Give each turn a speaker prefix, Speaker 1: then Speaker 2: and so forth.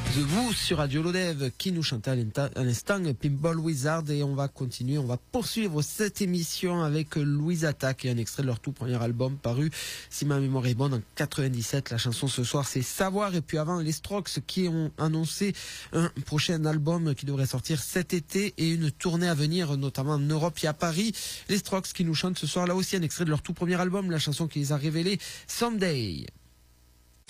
Speaker 1: The Who sur Radio Lodève qui nous chantait à l'instant Pinball Wizard, et on va continuer, on va poursuivre cette émission avec Louise Attaque et un extrait de leur tout premier album paru, si ma mémoire est bonne, en 97. La chanson ce soir c'est Savoir, et puis avant les Strokes qui ont annoncé un prochain album qui devrait sortir cet été et une tournée à venir notamment en Europe et à Paris. Les Strokes qui nous chantent ce soir là aussi un extrait de leur tout premier album, la chanson qui les a révélés, Someday.